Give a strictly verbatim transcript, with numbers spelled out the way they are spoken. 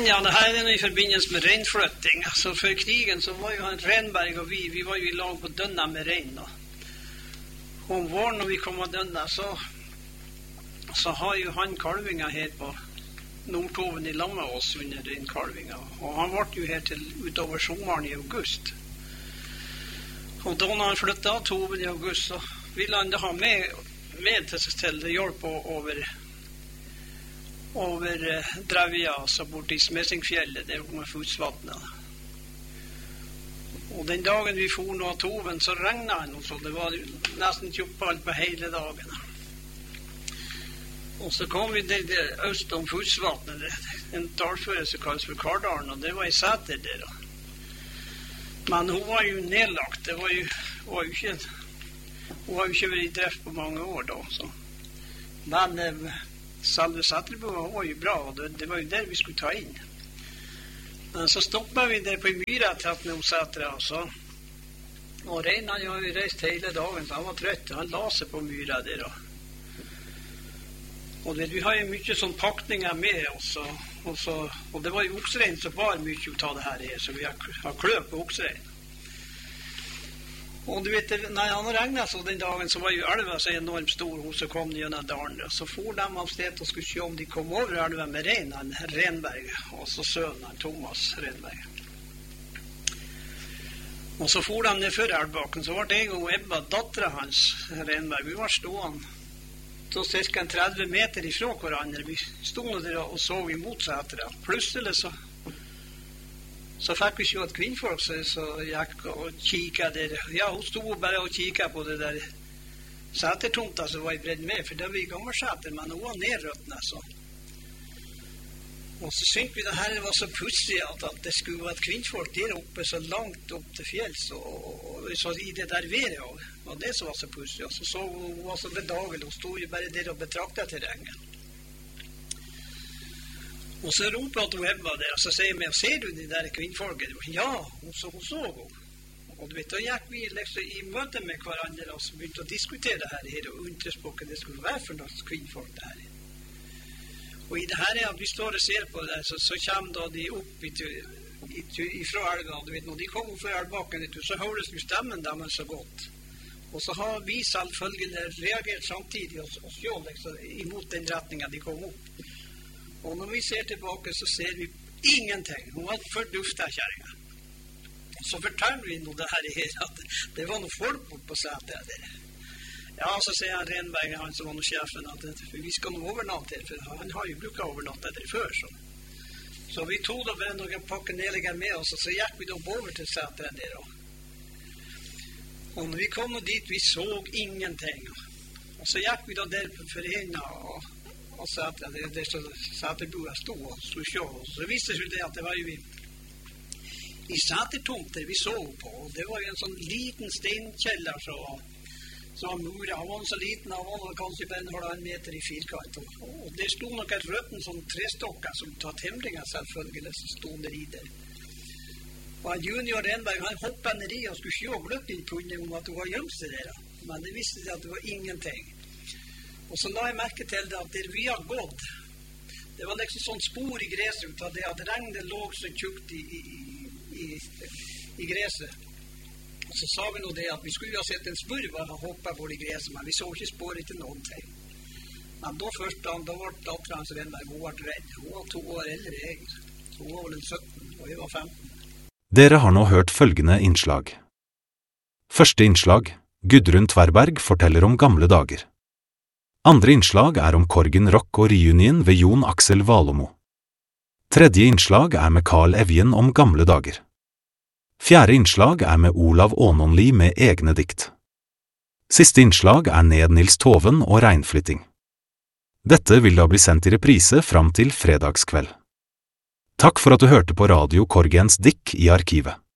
Ja, det här är i förbindelse med renflyttning. Alltså för krigen så var ju han Renberg och vi, vi var ju i lag på Dönna med ren. Och om våren när vi kom att Dönna så, så har ju han kalvingar här på Nordtoven i lag med oss under den kalvingar. Och han var ju här till utöver sommaren i august. Och då när han flyttade av Toven i august så ville han ha med, med till sig till hjälp över över eh, Dravia så bort i Smessingfjället där med fotsvattnet. Och den dagen vi for nå Toven så regnade det och så det var nästan tjoppalt på hela dagen. Och så kom vi där, där öst om fotsvattnet, en dalföre som kallas för Kardalen, och det var i Säter där då. Men hon var ju nedlagt, det var ju, var ju inte, hon var ju inte varit i drift på många år då. Så. Men eh, Salve Säterbo var ju bra och det, det var ju där vi skulle ta in. Men så stoppade vi där på Myra tratten om Sätra och så. Och redan jag har ju rest hela dagen så han var trött och han la sig på Myra där då. Och det, vi har ju mycket sån packningar med oss och, och, så, och det var ju oxren så var mycket av det här är, så vi har, har klöp på oxren. Och du vet, när han regnade så den dagen så var ju älva så enormt stor och så kom det genom dalen. Så for de av sted och skulle se om de kom över älva med Renan, Renberg och så sönen Thomas Renberg. Och så for de ner för älvbaken så var det en gång Ebba, dottera hans Renberg. Vi var stående så cirka trettio meter ifrån varandra. Vi stod där och såg emot Sätra. Plötsligt så Så fick vi se ett kvinnfolk så, så jag och kikade. Ja, hon stod bara och kikade på det där Sätertomta så var jag beredd med. För det var ju gammal Säter, men hon var nerröttna så. Och så synk vi det här, det var så pussigt att, att det skulle vara ett kvinnfolk där uppe så långt upp till fjälls. Och, och, och så i det där vedet av. Och det som var så pussigt. Och så såg hon, hon var så bedaglig. Hon stod ju bara där och betraktade terrängen. Och så ropade hon Ebba där och så säger mig, ser du det där kvinnfolket? Ja, och så hon såg hon. Och du vet, då gick vi liksom i möte med varandra och så började att diskutera det här och underspråket det skulle vara för något kvinnfolk det här. Och i det här är att vi står och ser på det där så, så kom då de upp i, i, ifrån älven. Du vet, när de kom för älvbaken så hördes ju stämmen där men så gott. Och så har vi självföljande reagerat samtidigt och, och så liksom, emot den rättningen de kom upp. Och när vi ser tillbaka så ser vi ingenting. Hon var förduftad kärringar. Och så förtalte vi nog det här i hela att det var nog folk bort på Sätra där. Ja, så säger han Renberg, han som var nog chefen, att vi ska nog övernatta här, för han har ju brukat övernatta där för så. Så vi tog då bara några packeneliga med oss och så gick vi då över till Sätra där då. Och när vi kom dit, vi såg ingenting. Och så gick vi då där för henne och och så att det det så Säterboa stod och så så så visste ju det att det var ju vi i Sätertomter vi såg på och det var ju en sån liten stenkällare så så mura han var så liten han var kanske bara en meter i fyrkant och, och det stod några rötten som trästockar som tar tämligen självföljande så stod det i där. Och junior Renberg han hoppade ner i och skulle se glötten på om att det var gömt sig där. Men det visste att det var ingenting. Och så la jag märke till det att det vi har gått, det var liksom sånt spår i gräset av det att regnet låg så tjukt i, i, i, i gräset. Och så sa vi nog det att vi skulle ha sett en spurv och hoppa på det gräset, men vi såg inte spåret till någonting. Men då först då, då var dottern så Renberg, hon var rädd. Hon var två år äldre egen. Hon var väl en sjutton och jag var femton. Dere har nå hørt følgende innslag. Første innslag, Gudrun Tverberg forteller om gamle dager. Andre innslag er om Korgen Rock og reunion ved Jon Aksel Valomo. Tredje innslag er med Carl Evjen om gamle dager. Fjerde innslag er med Olav Ånonli med egne dikt. Siste innslag er Ned Nils Toven og regnflytting. Dette vil da bli sendt i reprise fram til fredagskveld. Takk for at du hørte på Radio Korgens Dikk i arkivet.